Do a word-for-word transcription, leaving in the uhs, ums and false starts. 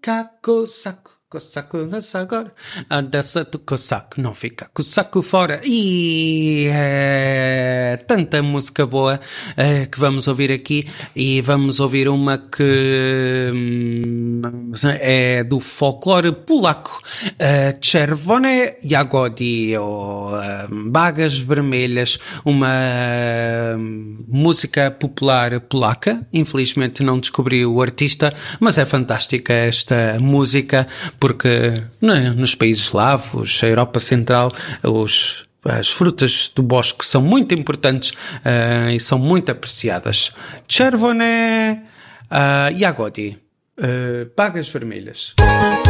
ficar com o saco, com o saco nessa agora. A dança do cosaco, não fica com o saco fora. E é tanta música boa é, que vamos ouvir aqui. E vamos ouvir uma que hum, é do folclore polaco. Uh, Czerwone Jagody, ou uh, Bagas Vermelhas, uma uh, música popular polaca. Infelizmente não descobri o artista, mas é fantástica esta música, porque né, nos países eslavos, a Europa Central, os, as frutas do bosque são muito importantes uh, e são muito apreciadas. Czerwone uh, Jagody, uh, Bagas Vermelhas.